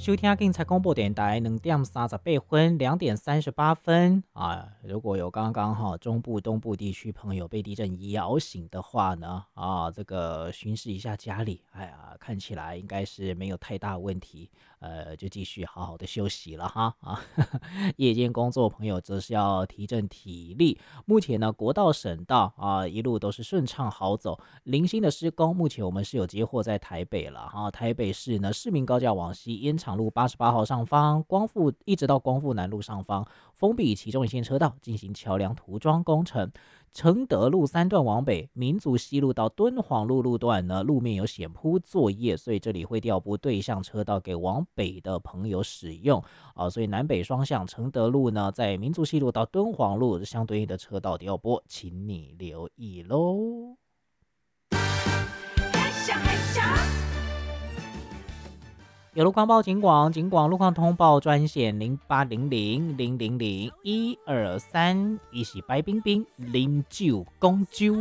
收听警察广播电台2点38分2点38分啊！如果有刚刚中部、东部地区朋友被地震摇醒的话呢，这个巡视一下家里，哎呀，看起来应该是没有太大问题，就继续好好的休息了哈啊！夜间工作朋友则是要提振体力。目前呢，国道、省道一路都是顺畅好走。零星的施工，目前我们是有接获在台北了哈。台北市呢，市民高架往西，烟厂路88号上方，光复一直到光复南路上方，封闭其中一线车道进行桥梁涂装工程。承德路3段往北，民族西路到敦煌路路段呢，路面有险铺作业，所以这里会调拨对向车道给往北的朋友使用所以南北双向承德路呢，在民族西路到敦煌路相对应的车道调拨，请你留意喽。有路况报警广路况通报专线0800000123，一是白冰冰09公酒。